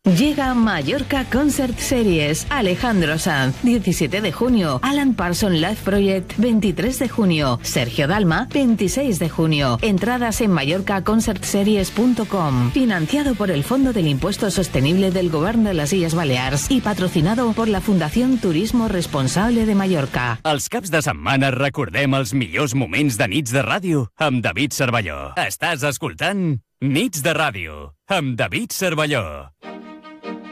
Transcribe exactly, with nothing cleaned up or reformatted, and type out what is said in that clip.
Llega Mallorca Concert Series. Alejandro Sanz, diecisiete de junio. Alan Parsons Live Project, veintitrés de junio. Sergio Dalma, veintiséis de junio. Entradas en mallorca concert series punto com. Financiado por el Fondo del Impuesto Sostenible del Govern de les Illes Balears y patrocinado por la Fundación Turismo Responsable de Mallorca. Els caps de setmana recordem els millors moments de nits de ràdio amb David Cervelló. Estàs escoltant Nits de Ràdio amb David Cervelló.